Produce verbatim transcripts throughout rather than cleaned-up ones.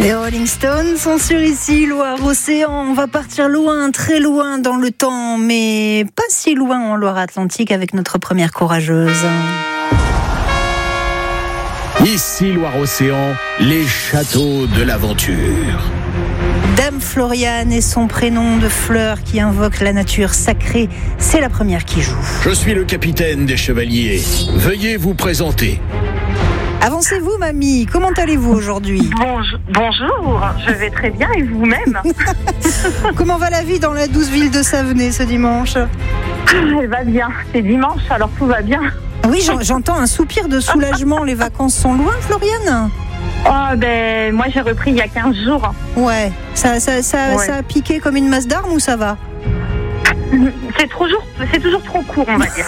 Les Rolling Stones sont sur Ici, Loire-Océan. On va partir loin, très loin dans le temps, mais pas si loin en Loire-Atlantique avec notre première courageuse. Ici, Loire-Océan, les châteaux de l'aventure. Dame Floriane et son prénom de fleur qui invoque la nature sacrée, c'est la première qui joue. Je suis le capitaine des chevaliers. Veuillez vous présenter. Avancez-vous, mamie. Comment allez-vous aujourd'hui ? Bonjour, bonjour, je vais très bien et vous-même ? Comment va la vie dans la douce ville de Savenay ce dimanche ? Elle va bien, c'est dimanche, alors tout va bien. Oui, j'entends un soupir de soulagement. Les vacances sont loin, Floriane ? Oh, ben, moi j'ai repris il y a quinze jours. Ouais, ça, ça, ça, ouais. ça a piqué comme une masse d'armes ou ça va ? C'est toujours, c'est toujours trop court, on va dire.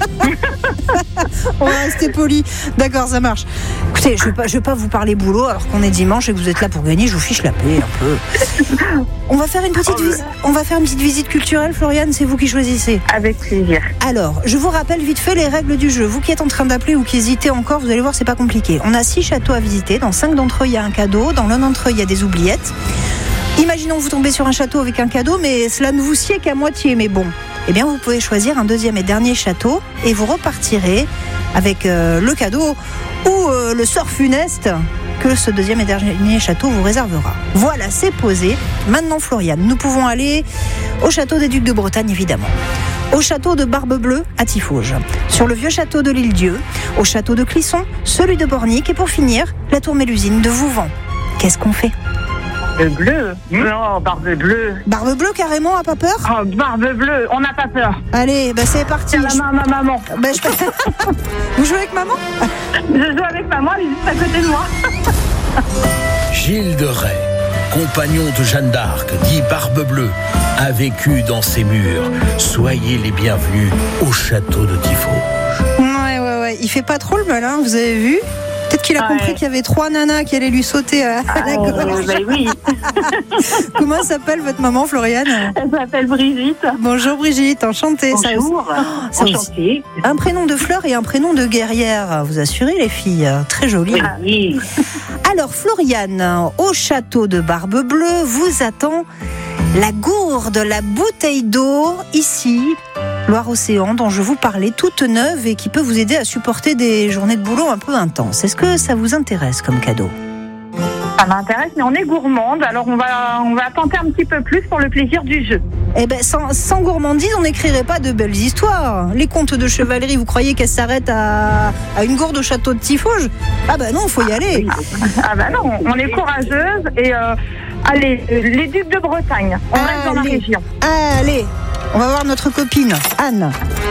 On va rester poli. D'accord, ça marche. Écoutez, je ne vais, vais pas vous parler boulot alors qu'on est dimanche et que vous êtes là pour gagner. Je vous fiche la paix un peu. On va faire une petite, vis- on va faire une petite visite culturelle, Floriane. C'est vous qui choisissez. Avec plaisir. Alors, je vous rappelle vite fait les règles du jeu. Vous qui êtes en train d'appeler ou qui hésitez encore, vous allez voir, c'est pas compliqué. On a six châteaux à visiter. Dans cinq d'entre eux, il y a un cadeau. Dans l'un d'entre eux, il y a des oubliettes. Imaginons que vous tombez sur un château avec un cadeau, mais cela ne vous sied qu'à moitié. Mais bon, eh bien, vous pouvez choisir un deuxième et dernier château et vous repartirez avec euh, le cadeau ou euh, le sort funeste que ce deuxième et dernier château vous réservera. Voilà, c'est posé. Maintenant, Floriane, nous pouvons aller au château des Ducs de Bretagne, évidemment. Au château de Barbe-Bleue à Tiffauges, sur le vieux château de l'Île-Dieu, au château de Clisson, celui de Bornic et pour finir, la tour Mélusine de Vouvant. Qu'est-ce qu'on fait ? Le bleu. Non, barbe bleue. Barbe bleue carrément, a pas peur ? Oh, barbe bleue, on n'a pas peur. Allez, bah c'est parti. Tiens la main à ma maman. Bah, je... Vous jouez avec maman ? Je joue avec maman, elle est juste à côté de moi. Gilles de Rais, compagnon de Jeanne d'Arc, dit Barbe Bleue, a vécu dans ces murs. Soyez les bienvenus au château de Tiffauges. Ouais, ouais, ouais. Il fait pas trop le malin, vous avez vu ? Peut-être qu'il a ouais. compris qu'il y avait trois nanas qui allaient lui sauter à, à la gorge. Euh, ben oui. Comment s'appelle votre maman, Floriane ? Elle s'appelle Brigitte. Bonjour Brigitte, enchantée. Bonjour. Ça aussi, Enchantée. un prénom de fleur et un prénom de guerrière. Vous assurez les filles, très joli. Ah oui. Alors Floriane, au château de Barbe-Bleue, vous attend la gourde, la bouteille d'eau, ici, Loire-Océan, dont je vous parlais, toute neuve et qui peut vous aider à supporter des journées de boulot un peu intenses. Est-ce que ça vous intéresse comme cadeau ? Ça m'intéresse, mais on est gourmande, alors on va, on va tenter un petit peu plus pour le plaisir du jeu. Eh ben, sans, sans gourmandise, on n'écrirait pas de belles histoires. Les contes de chevalerie, vous croyez qu'elles s'arrêtent à, à une gourde au château de Tiffauges ? Ah ben non, il faut y aller. Ah ben non, on est courageuse et euh, allez, les Ducs de Bretagne, on allez. reste dans la région. Allez, on va voir notre copine, Anne.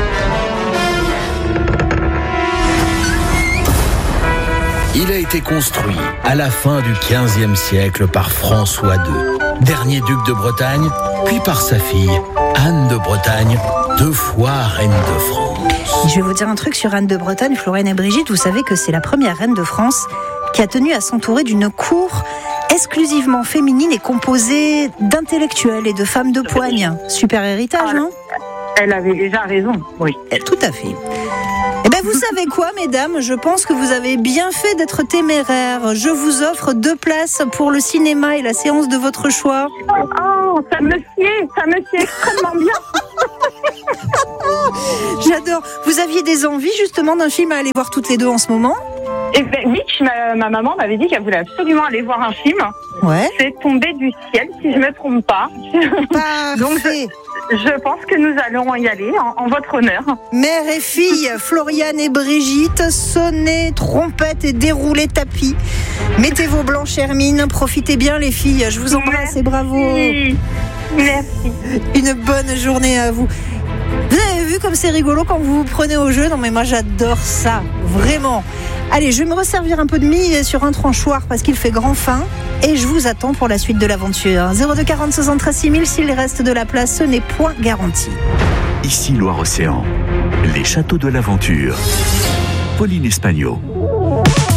Il a été construit à la fin du quinzième siècle par François deux, dernier duc de Bretagne, puis par sa fille, Anne de Bretagne, deux fois reine de France. Je vais vous dire un truc sur Anne de Bretagne, Floriane et Brigitte. Vous savez que c'est la première reine de France qui a tenu à s'entourer d'une cour exclusivement féminine et composée d'intellectuels et de femmes de poigne. Super héritage, non ? Elle avait déjà raison, oui. Tout à fait. Eh bien, vous savez quoi, mesdames ? Je pense que vous avez bien fait d'être téméraires. Je vous offre deux places pour le cinéma et la séance de votre choix. Oh, ça me sied, ça me sied extrêmement bien. J'adore. Vous aviez des envies, justement, d'un film à aller voir toutes les deux en ce moment ? Et ben, Mitch, ma, ma maman m'avait dit qu'elle voulait absolument aller voir un film. Ouais. C'est Tombé du ciel, si je ne me trompe pas. Parfait. Donc, je, je pense que nous allons y aller en, en votre honneur. Mère et fille, Floriane et Brigitte, sonnez, trompette et déroulez tapis. Mettez vos blanches hermines, profitez bien les filles. Je vous embrasse. Merci. Et bravo. Merci. Une bonne journée à vous. Vous avez vu comme c'est rigolo quand vous vous prenez au jeu ? Non mais moi j'adore ça, vraiment. Allez, je vais me resservir un peu de mie sur un tranchoir parce qu'il fait grand faim et je vous attends pour la suite de l'aventure. zéro deux quarante soixante-treize six mille, s'il reste de la place, ce n'est point garanti. Ici Loire-Océan, les châteaux de l'aventure. Pauline Espagnol.